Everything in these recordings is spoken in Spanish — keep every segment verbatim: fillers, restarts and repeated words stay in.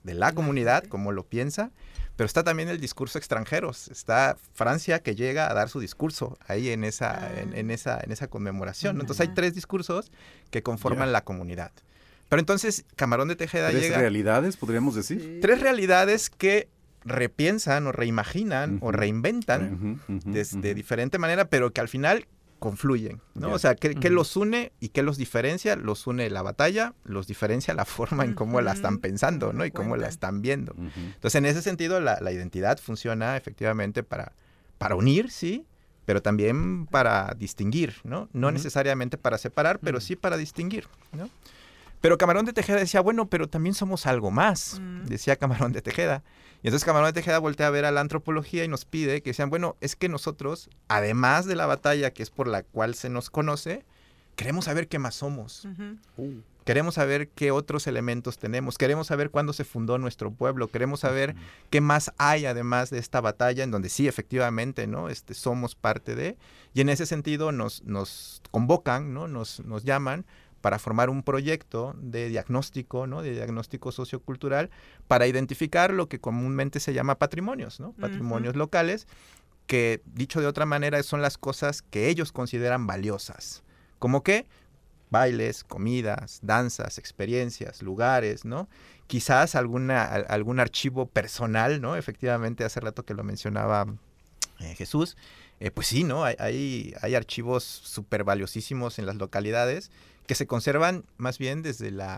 de la comunidad, cómo lo piensa, pero está también el discurso extranjero. Está Francia que llega a dar su discurso ahí en esa, ah. en, en, esa, en esa conmemoración, ¿no? Entonces hay tres discursos que conforman yeah. la comunidad. Pero entonces Camarón de Tejeda ¿Tres llega... ¿Tres realidades, podríamos decir? Sí. Tres realidades que repiensan o reimaginan uh-huh. o reinventan uh-huh, uh-huh, desde uh-huh. diferente manera, pero que al final confluyen, ¿no? Yeah. O sea, ¿qué, uh-huh. ¿qué los une y qué los diferencia? Los une la batalla, los diferencia la forma en cómo uh-huh. la están pensando, ¿no? Y cómo Cuenta. la están viendo. Uh-huh. Entonces, en ese sentido, la, la identidad funciona efectivamente para, para unir, sí, pero también para distinguir, ¿no? No uh-huh. necesariamente para separar, pero uh-huh. sí para distinguir, ¿no? Pero Camarón de Tejeda decía, bueno, pero también somos algo más, uh-huh. decía Camarón de Tejeda. Y entonces Camarón de Tejeda voltea a ver a la antropología y nos pide que decían, bueno, es que nosotros, además de la batalla que es por la cual se nos conoce, queremos saber qué más somos. Uh-huh. Uh. Queremos saber qué otros elementos tenemos. Queremos saber cuándo se fundó nuestro pueblo. Queremos saber uh-huh. qué más hay además de esta batalla en donde sí, efectivamente, ¿no? Este, somos parte de. Y en ese sentido nos, nos convocan, ¿no? Nos, nos llaman para formar un proyecto de diagnóstico, ¿no? De diagnóstico sociocultural para identificar lo que comúnmente se llama patrimonios, ¿no? Patrimonios uh-huh. locales, que dicho de otra manera son las cosas que ellos consideran valiosas. ¿Como qué? Bailes, comidas, danzas, experiencias, lugares, ¿no? Quizás alguna, algún archivo personal, ¿no? Efectivamente, hace rato que lo mencionaba eh, Jesús, eh, pues sí, ¿no? Hay, hay, hay archivos súper valiosísimos en las localidades que se conservan más bien desde la,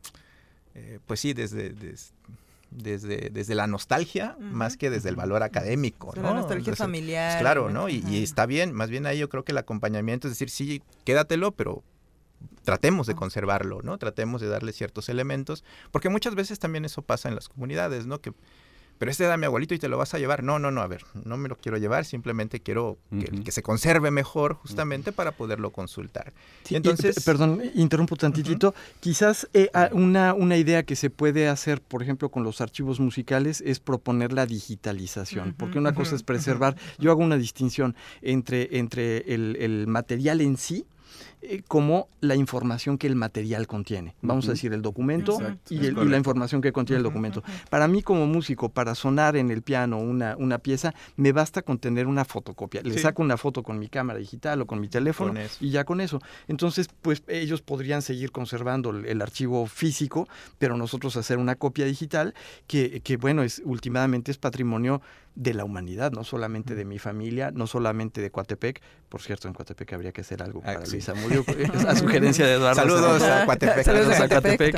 eh, pues sí, desde, des, desde, desde la nostalgia, uh-huh. más que desde el valor académico, ¿no? La nostalgia Entonces, familiar. Pues claro, ¿no? Y, uh-huh. y está bien, más bien ahí yo creo que el acompañamiento es decir, sí, quédatelo, pero tratemos de conservarlo, ¿no? Tratemos de darle ciertos elementos, porque muchas veces también eso pasa en las comunidades, ¿no? Que pero este da mi abuelito y te lo vas a llevar. No, no, no, a ver, no me lo quiero llevar, simplemente quiero que, uh-huh. que se conserve mejor justamente uh-huh. para poderlo consultar. Sí, y entonces, y, perdón, interrumpo tantitito. Uh-huh. Quizás eh, una, una idea que se puede hacer, por ejemplo, con los archivos musicales es proponer la digitalización, uh-huh. porque una uh-huh. cosa es preservar. Uh-huh. Yo hago una distinción entre, entre el, el material en sí, Eh, como la información que el material contiene. Vamos uh-huh. a decir el documento y, el, y la información que contiene uh-huh. el documento. Uh-huh. Para mí como músico, para sonar en el piano una, una pieza, me basta con tener una fotocopia. Le sí. saco una foto con mi cámara digital o con mi teléfono y ya con eso. Entonces, pues ellos podrían seguir conservando el, el archivo físico, pero nosotros hacer una copia digital que, que bueno, es últimamente es patrimonio de la humanidad, no solamente de mi familia, no solamente de Coatepec. Por cierto, en Coatepec habría que hacer algo para ah, sí. Luis Zamudio, a sugerencia de Eduardo. Saludos a Coatepec. Saludos a Coatepec.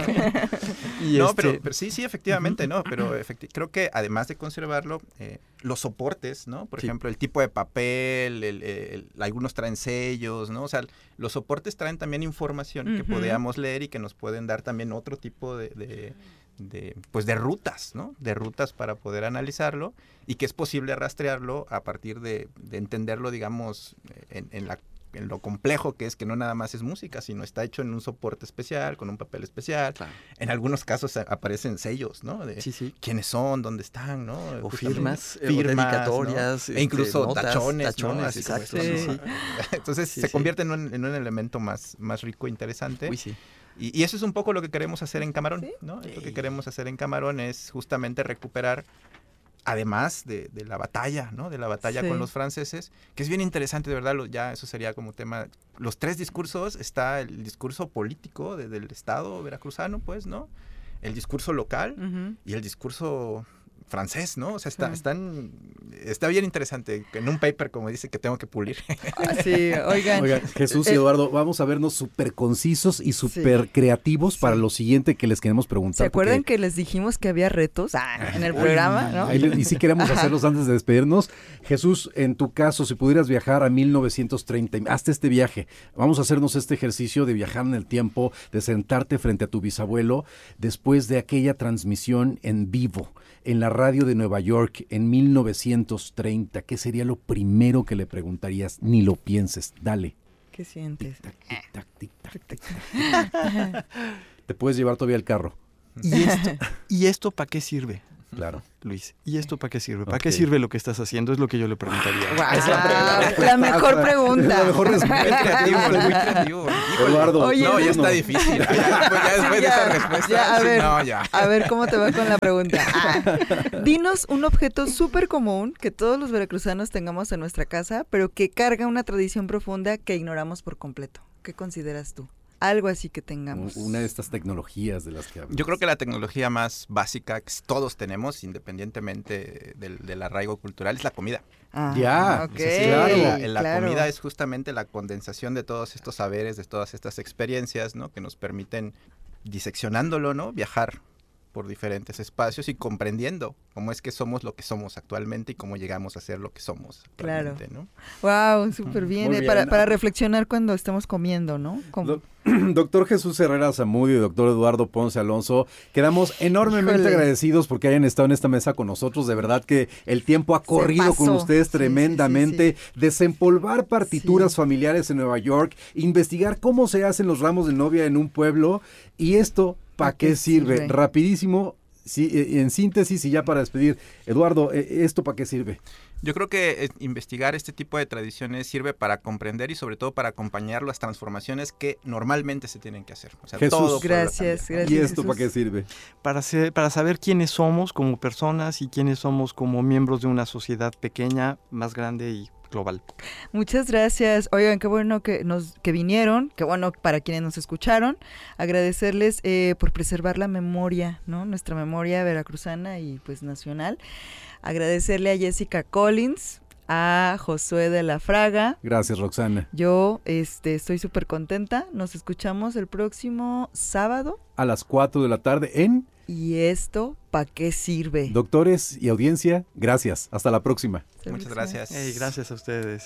Y no, este... pero, pero sí, sí, efectivamente, ¿no? Pero efecti- creo que además de conservarlo, eh, los soportes, ¿no? Por sí. ejemplo, el tipo de papel, el, el, el, algunos traen sellos, ¿no? O sea, los soportes traen también información uh-huh. que podamos leer y que nos pueden dar también otro tipo de... de de pues de rutas, ¿no? De rutas para poder analizarlo y que es posible rastrearlo a partir de, de entenderlo, digamos, en, en, la, en lo complejo que es que no nada más es música, sino está hecho en un soporte especial, con un papel especial. Claro. En algunos casos aparecen sellos, ¿no? De sí, sí. quiénes son, dónde están, ¿no? O firmas, firmas, dedicatorias, ¿no? E incluso notas, tachones, tachones, ¿no? Así exacto. Eso, sí, ¿no? sí. Entonces sí, se sí. convierte en un, en un elemento más, más rico e interesante. Uy, sí. Y, y eso es un poco lo que queremos hacer en Camarón, ¿Sí? ¿no? Lo que queremos hacer en Camarón es justamente recuperar, además de, de la batalla, ¿no? De la batalla sí. con los franceses, que es bien interesante, de verdad, lo, ya eso sería como tema. Los tres discursos, está el discurso político de, del Estado veracruzano, pues, ¿no? El discurso local uh-huh. y el discurso francés, ¿no? O sea, está, sí. están, está bien interesante, en un paper, como dice, que tengo que pulir. Sí, oigan. Oigan, Jesús y Eduardo, vamos a vernos súper concisos y súper sí. creativos sí. para lo siguiente que les queremos preguntar. ¿Se acuerdan porque... que les dijimos que había retos ah, en el programa, Uy, no? Ahí, y sí queremos hacerlos antes de despedirnos. Jesús, en tu caso, si pudieras viajar a mil novecientos treinta, hasta este viaje, vamos a hacernos este ejercicio de viajar en el tiempo, de sentarte frente a tu bisabuelo, después de aquella transmisión en vivo, en la radio de Nueva York en mil novecientos treinta, ¿qué sería lo primero que le preguntarías? Ni lo pienses, dale. ¿Qué sientes? Tic-tac, tic-tac, tic-tac, tic-tac. Te puedes llevar todavía el carro. ¿Y esto, ¿y esto para qué sirve? Claro. Luis, ¿y esto para qué sirve? ¿Para Ok. qué sirve lo que estás haciendo? Es lo que yo le preguntaría. Guau, Es la la mejor Es pregunta. la mejor respuesta. Muy creativo, muy creativo. Híjole. Eduardo, Oye, no, ya no. está difícil. Ya, después, ya después Sí, de esa ya, respuesta, ya, a sí, ver, no, ya. A ver, ¿cómo te va con la pregunta? Ah, dinos un objeto súper común que todos los veracruzanos tengamos en nuestra casa, pero que carga una tradición profunda que ignoramos por completo. ¿Qué consideras tú? Algo así que tengamos. Una de estas tecnologías de las que hablas. Yo creo que la tecnología más básica que todos tenemos, independientemente del, del arraigo cultural, es la comida. Ah, Ya, ok, Es decir, claro. la, la claro. comida es justamente la condensación de todos estos saberes, de todas estas experiencias, ¿no? Que nos permiten, diseccionándolo, ¿no? Viajar por diferentes espacios y comprendiendo cómo es que somos lo que somos actualmente y cómo llegamos a ser lo que somos actualmente, ¿no? Wow, súper bien. Muy eh, bien. Para, para reflexionar cuando estemos comiendo, ¿no? Como- Do- Doctor Jesús Herrera Zamudio y doctor Eduardo Ponce Alonso, quedamos enormemente Híjole. agradecidos porque hayan estado en esta mesa con nosotros. De verdad que el tiempo ha corrido con pasó. ustedes Sí, sí, tremendamente. sí, Desempolvar partituras Sí. familiares en Nueva York, investigar cómo se hacen los ramos de novia en un pueblo y esto, ¿para ¿Pa qué qué sirve? sirve? Rapidísimo, sí, eh, en síntesis y ya para despedir. Eduardo, eh, ¿esto para qué sirve? Yo creo que eh, investigar este tipo de tradiciones sirve para comprender y sobre todo para acompañar las transformaciones que normalmente se tienen que hacer. O sea, Jesús. todo pueblo Gracias, cambia, ¿no? gracias. ¿Y esto para qué Jesús. sirve? Para, ser- para saber quiénes somos como personas y quiénes somos como miembros de una sociedad pequeña, más grande y global. Muchas gracias. Oigan, qué bueno que nos que vinieron, qué bueno para quienes nos escucharon. Agradecerles eh, por preservar la memoria, ¿no? Nuestra memoria veracruzana y pues nacional. Agradecerle a Jessica Collins, a Josué de la Fraga. Gracias, Roxana. Yo este, estoy súper contenta. Nos escuchamos el próximo sábado. A las cuatro de la tarde en ¿Y esto para qué sirve? Doctores y audiencia, gracias. Hasta la próxima. Hasta la Muchas próxima. gracias. Hey, gracias a ustedes.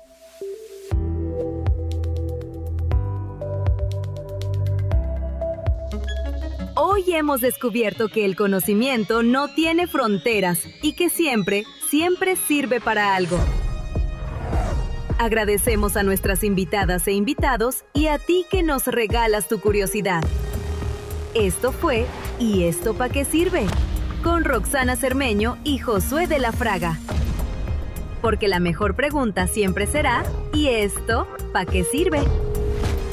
Hoy hemos descubierto que el conocimiento no tiene fronteras y que siempre, siempre sirve para algo. Agradecemos a nuestras invitadas e invitados y a ti que nos regalas tu curiosidad. Esto fue ¿Y esto para qué sirve? Con Roxana Cermeño y Josué de la Fraga. Porque la mejor pregunta siempre será ¿y esto para qué sirve?